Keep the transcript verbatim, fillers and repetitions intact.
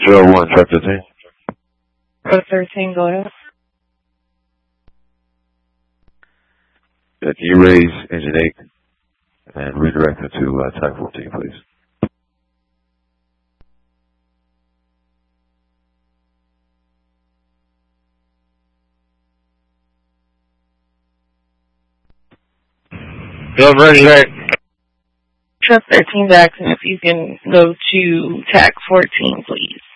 zero one, truck thirteen. Truck thirteen, go ahead. Yeah, can you raise engine eight and redirect it to uh, type fourteen, please? Bill Ready. Truck thirteen, Jackson, if you can go to T A C fourteen, please.